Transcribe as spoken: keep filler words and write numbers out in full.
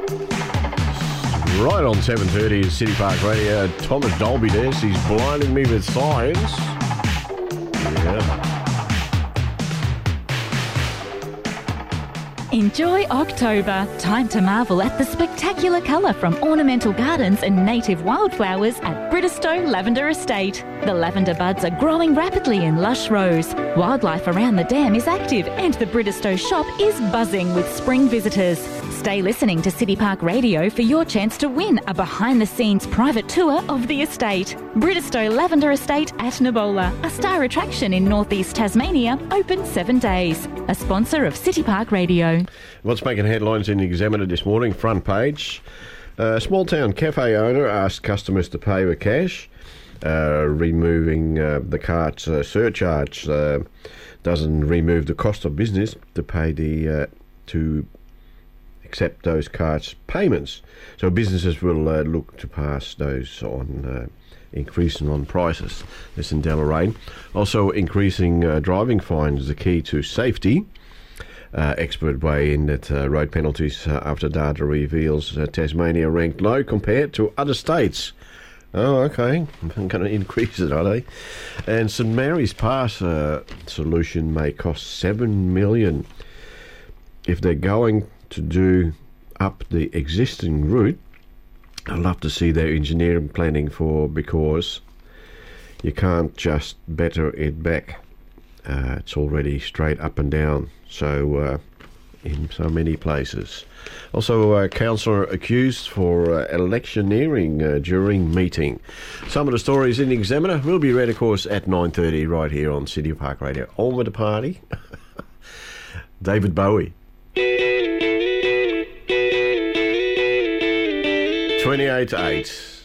Right on seven thirty is City Park Radio. Thomas Dolby there. He's blinding me with science. Yeah. Enjoy October. Time to marvel at the spectacular colour from ornamental gardens and native wildflowers at Bridistow Lavender Estate. The lavender buds are growing rapidly in lush rows. Wildlife around the dam is active and the Bridistow shop is buzzing with spring visitors. Stay listening to City Park Radio for your chance to win a behind-the-scenes private tour of the estate. Bridistow Lavender Estate at Nabola, a star attraction in northeast Tasmania, open seven days. A sponsor of City Park Radio. What's making headlines in the Examiner this morning? Front page. A small town cafe owner asked customers to pay with cash. Uh, removing uh, the cart's uh, surcharge uh, doesn't remove the cost of business to pay the uh, to accept those cards payments. So businesses will uh, look to pass those on, uh, increasing on prices. This in Deloraine. Also, increasing uh, driving fines is the key to safety. Uh, expert weigh in that uh, road penalties uh, after data reveals uh, Tasmania ranked low compared to other states. Oh, okay. I'm going to increase it, are they? And St Mary's Pass uh, solution may cost seven million dollars. If they're going to do up the existing route, I'd love to see their engineering planning for, because you can't just better it back. Uh, it's already straight up and down, so uh, in so many places. Also, a uh, councillor accused for uh, electioneering uh, during meeting. Some of the stories in the Examiner will be read, of course, at nine thirty right here on City Park Radio. On with the party. David Bowie. twenty-eight eight.